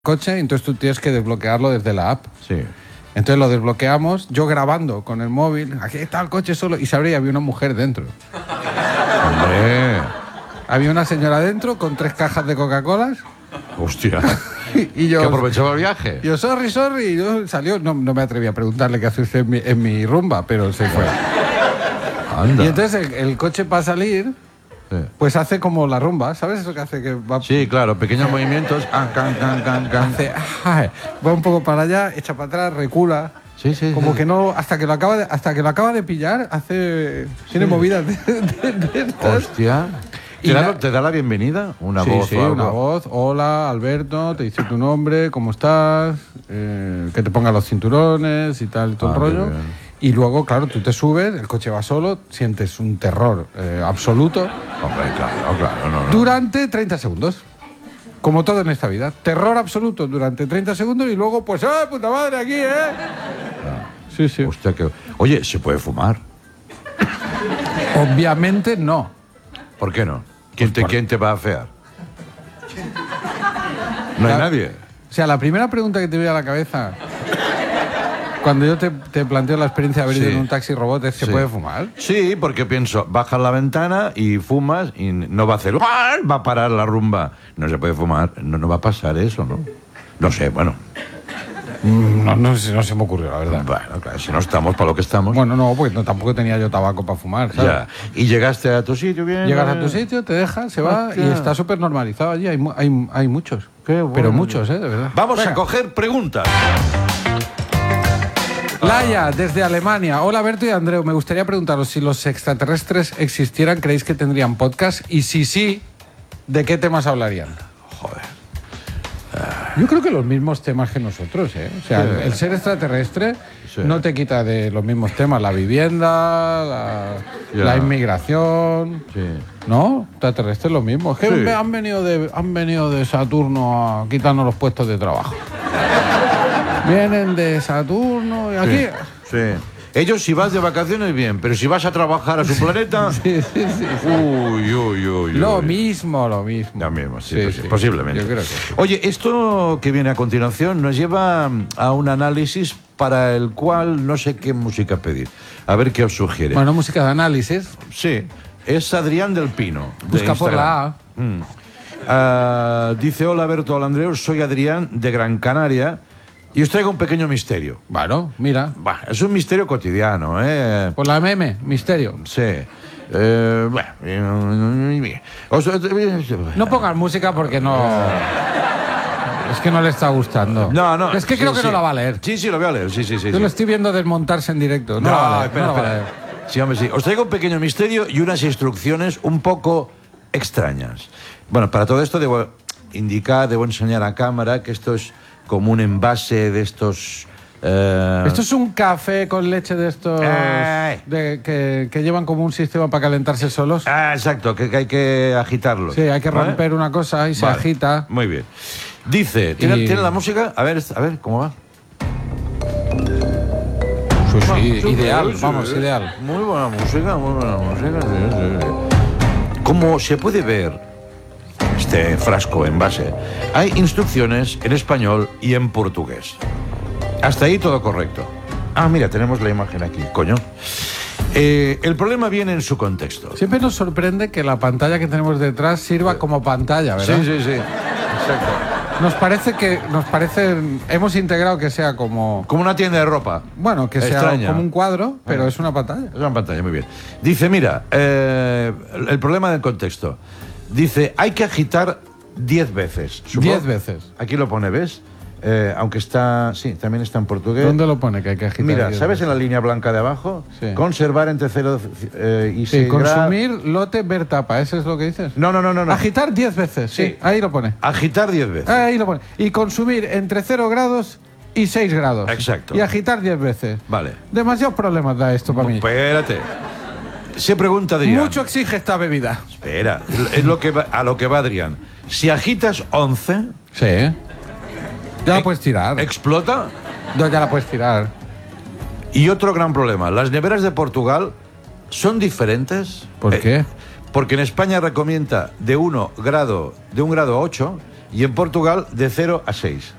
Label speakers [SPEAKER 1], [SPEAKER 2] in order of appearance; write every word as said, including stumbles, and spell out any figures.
[SPEAKER 1] coche, entonces tú tienes que desbloquearlo desde la app.
[SPEAKER 2] Sí.
[SPEAKER 1] Entonces lo desbloqueamos, yo grabando con el móvil, aquí está el coche solo, y se abría y había una mujer dentro.
[SPEAKER 2] Hombre.
[SPEAKER 1] Había una señora dentro con tres cajas de Coca-Colas.
[SPEAKER 2] Hostia.
[SPEAKER 1] Y yo,
[SPEAKER 2] ¿Que aprovechaba el viaje?
[SPEAKER 1] Yo, sorry, sorry, y yo salió, no, no me atreví a preguntarle qué hace usted en mi, en mi rumba, pero se fue.
[SPEAKER 2] Anda.
[SPEAKER 1] Y entonces el, el coche para salir,
[SPEAKER 2] Sí.
[SPEAKER 1] pues hace como la rumba, ¿sabes eso que hace? Que va,
[SPEAKER 2] Sí, claro, pequeños movimientos. Ah, can, can, can, can.
[SPEAKER 1] hace, ay, va un poco para allá, echa para atrás, recula.
[SPEAKER 2] Sí, sí.
[SPEAKER 1] Como
[SPEAKER 2] sí.
[SPEAKER 1] que no, hasta que lo acaba de, hasta que lo acaba de pillar, hace, tiene movidas de, de, de estas.
[SPEAKER 2] Hostia.
[SPEAKER 1] Y
[SPEAKER 2] ¿Te da,
[SPEAKER 1] la-
[SPEAKER 2] ¿Te da la bienvenida? Una
[SPEAKER 1] Sí,
[SPEAKER 2] voz
[SPEAKER 1] sí,
[SPEAKER 2] o algo?
[SPEAKER 1] una voz. Hola, Alberto, te dice tu nombre, cómo estás, eh, que te ponga los cinturones y tal, y todo
[SPEAKER 2] Ah,
[SPEAKER 1] el
[SPEAKER 2] qué
[SPEAKER 1] rollo.
[SPEAKER 2] bien.
[SPEAKER 1] Y luego, claro, tú te subes, el coche va solo, sientes un terror eh, absoluto
[SPEAKER 2] Hombre, claro, claro. No, no.
[SPEAKER 1] durante treinta segundos. Como todo en esta vida. Terror absoluto durante treinta segundos y luego, pues, ¡ah, puta madre, aquí, eh! Sí, sí.
[SPEAKER 2] Hostia, que... Oye, ¿se puede fumar?
[SPEAKER 1] Obviamente no.
[SPEAKER 2] ¿Por qué no? ¿Quién,
[SPEAKER 1] Pues
[SPEAKER 2] te,
[SPEAKER 1] por-
[SPEAKER 2] ¿quién te va a afear? No hay
[SPEAKER 1] La-
[SPEAKER 2] nadie.
[SPEAKER 1] O sea, la primera pregunta que te viene a la cabeza cuando yo te, te planteo la experiencia de haber ido
[SPEAKER 2] Sí.
[SPEAKER 1] en un taxi robot es: ¿se
[SPEAKER 2] Sí.
[SPEAKER 1] puede fumar?
[SPEAKER 2] Sí, porque pienso, bajas la ventana y fumas y no va a hacer... ¡ah! Va a parar la rumba. No se puede fumar. No, no va a pasar eso, ¿no? No sé, bueno.
[SPEAKER 1] No, no, se- no se me ocurrió, la verdad.
[SPEAKER 2] Bueno, claro, si no estamos para lo que estamos.
[SPEAKER 1] Bueno, no, porque no, tampoco tenía yo tabaco para fumar, ¿sabes?
[SPEAKER 2] Ya. Y llegaste a tu sitio bien.
[SPEAKER 1] Llegas a
[SPEAKER 2] eh?
[SPEAKER 1] tu sitio, te dejas, se va
[SPEAKER 2] Hostia.
[SPEAKER 1] y está súper normalizado allí. Hay, mu- hay, hay muchos.
[SPEAKER 2] Qué bueno.
[SPEAKER 1] Pero muchos, ¿eh? De verdad.
[SPEAKER 2] Vamos
[SPEAKER 1] Venga.
[SPEAKER 2] a coger preguntas.
[SPEAKER 1] Laia, desde Alemania. Hola, Berto y Andreu. Me gustaría preguntaros si los extraterrestres existieran, ¿creéis que tendrían podcast? Y si sí, ¿de qué temas hablarían?
[SPEAKER 2] Joder.
[SPEAKER 1] Yo creo que los mismos temas que nosotros, ¿eh? O sea,
[SPEAKER 2] Sí.
[SPEAKER 1] el, el ser extraterrestre
[SPEAKER 2] Sí.
[SPEAKER 1] no te quita de los mismos temas. La vivienda, la,
[SPEAKER 2] Ya.
[SPEAKER 1] la inmigración...
[SPEAKER 2] Sí.
[SPEAKER 1] ¿No? Extraterrestre es lo mismo. Es que
[SPEAKER 2] Sí.
[SPEAKER 1] han, venido de, han venido de Saturno a quitarnos los puestos de trabajo. Vienen de Saturno y aquí...
[SPEAKER 2] Sí. sí. Ellos si vas de vacaciones bien, pero si vas a trabajar a su planeta...
[SPEAKER 1] Sí, sí, sí.
[SPEAKER 2] Uy, uy, uy,
[SPEAKER 1] Lo
[SPEAKER 2] uy.
[SPEAKER 1] mismo, lo mismo.
[SPEAKER 2] Lo mismo, sí,
[SPEAKER 1] Sí,
[SPEAKER 2] posi-
[SPEAKER 1] sí.
[SPEAKER 2] posiblemente.
[SPEAKER 1] Yo creo que sí.
[SPEAKER 2] Oye, esto que viene a continuación nos lleva a un análisis para el cual no sé qué música pedir. A ver qué os sugiere.
[SPEAKER 1] Bueno, música de análisis.
[SPEAKER 2] Sí, es Adrián del Pino. de
[SPEAKER 1] Busca por
[SPEAKER 2] Instagram.
[SPEAKER 1] la A.
[SPEAKER 2] Mm. Ah, dice, hola Berto, hola Andreu, soy Adrián de Gran Canaria y os traigo un pequeño misterio.
[SPEAKER 1] Bueno, mira.
[SPEAKER 2] Bah, es un misterio cotidiano, ¿eh?
[SPEAKER 1] Por la M M, misterio.
[SPEAKER 2] Sí. Eh, bueno, eh, os-
[SPEAKER 1] No pongas música porque no... Es que no le está gustando.
[SPEAKER 2] No, no.
[SPEAKER 1] Es que
[SPEAKER 2] sí,
[SPEAKER 1] creo que
[SPEAKER 2] sí.
[SPEAKER 1] no la va a leer.
[SPEAKER 2] Sí, sí, lo voy a leer. Sí, sí, sí.
[SPEAKER 1] Yo
[SPEAKER 2] sí.
[SPEAKER 1] lo estoy viendo desmontarse en directo. No, la va a leer.
[SPEAKER 2] espera,
[SPEAKER 1] no la va a
[SPEAKER 2] espera.
[SPEAKER 1] leer.
[SPEAKER 2] Sí, hombre, sí. Os traigo un pequeño misterio y unas instrucciones un poco extrañas. Bueno, para todo esto debo indicar, debo enseñar a cámara que esto es como un envase de estos... eh,
[SPEAKER 1] Esto es un café con leche de estos
[SPEAKER 2] Ay.
[SPEAKER 1] de, que, que llevan como un sistema para calentarse solos.
[SPEAKER 2] Ah, exacto, que, que hay que agitarlo.
[SPEAKER 1] Sí, hay que
[SPEAKER 2] ¿vale?
[SPEAKER 1] romper una cosa y se
[SPEAKER 2] Vale.
[SPEAKER 1] agita.
[SPEAKER 2] Muy bien. Dice, ¿tiene,
[SPEAKER 1] Y-
[SPEAKER 2] ¿tiene la música? A ver, a ver, ¿cómo va?
[SPEAKER 1] Sí, ideal,
[SPEAKER 2] sí,
[SPEAKER 1] vamos,
[SPEAKER 2] sí.
[SPEAKER 1] ideal.
[SPEAKER 2] Muy buena música, muy buena música. Sí, sí, sí. Como se puede ver, este frasco envase, hay instrucciones en español y en portugués. Hasta ahí todo correcto. Ah, mira, tenemos la imagen aquí, coño. Eh, el problema viene en su contexto.
[SPEAKER 1] Siempre nos sorprende que la pantalla que tenemos detrás sirva como pantalla, ¿verdad?
[SPEAKER 2] Sí, sí, sí. Exacto.
[SPEAKER 1] Nos parece que nos parece hemos integrado que sea como
[SPEAKER 2] Como una tienda de ropa.
[SPEAKER 1] bueno, que sea
[SPEAKER 2] Extraña.
[SPEAKER 1] como un cuadro, pero
[SPEAKER 2] Ah.
[SPEAKER 1] es una pantalla.
[SPEAKER 2] Es una pantalla, muy bien. Dice, mira, eh, el problema del contexto. Dice, hay que agitar diez veces. Supongo-
[SPEAKER 1] Diez veces.
[SPEAKER 2] Aquí lo pone, ¿ves? Eh, aunque está, sí, también está en portugués.
[SPEAKER 1] ¿Dónde lo pone que hay que agitar?
[SPEAKER 2] Mira,
[SPEAKER 1] diez
[SPEAKER 2] ¿sabes en
[SPEAKER 1] veces?
[SPEAKER 2] la línea blanca de abajo?
[SPEAKER 1] Sí.
[SPEAKER 2] Conservar entre cero eh, y
[SPEAKER 1] Sí,
[SPEAKER 2] seis grados.
[SPEAKER 1] consumir, lote, ver tapa, ¿eso es lo que dices?
[SPEAKER 2] No, no, no, no. no.
[SPEAKER 1] Agitar diez veces, sí,
[SPEAKER 2] Sí.
[SPEAKER 1] ahí lo pone.
[SPEAKER 2] Agitar diez veces.
[SPEAKER 1] Ahí lo pone. Y consumir entre cero grados y seis grados.
[SPEAKER 2] Exacto.
[SPEAKER 1] Y agitar diez veces.
[SPEAKER 2] Vale.
[SPEAKER 1] Demasiados problemas da esto para mí.
[SPEAKER 2] Espérate. Se pregunta Adrián.
[SPEAKER 1] Mucho exige esta bebida.
[SPEAKER 2] Espera, es lo que va- a lo que va Adrián. Si agitas once,
[SPEAKER 1] Sí. Ya la
[SPEAKER 2] Ex-
[SPEAKER 1] puedes tirar.
[SPEAKER 2] explota.
[SPEAKER 1] No, ya la puedes tirar.
[SPEAKER 2] Y otro gran problema, las neveras de Portugal son diferentes.
[SPEAKER 1] ¿Por
[SPEAKER 2] Eh,
[SPEAKER 1] qué?
[SPEAKER 2] Porque en España recomienda de uno grado, de un grado a ocho y en Portugal de cero a seis.